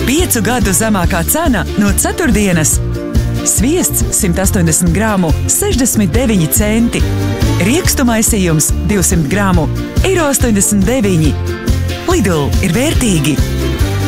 5 gadu zemākā cena no ceturtdienas. Sviests 180 grāmu 69 centi. Riekstu maisījums 200 grāmu -89. Lidl ir vērtīgi.